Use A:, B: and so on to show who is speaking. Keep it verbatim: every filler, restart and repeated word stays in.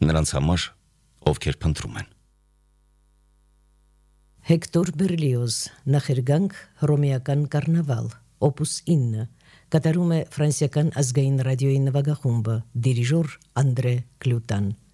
A: նրանց համար, ովքեր փնտրում են։
B: Հեկտոր Բերլիոզ, նախերգանք հռոմեական կառնավալ, օպուս ինը, կատարում է ֆրանսիական ազգային ռադիոյի նվագախումբը, դիրիժոր Անդրե Կլյուտան։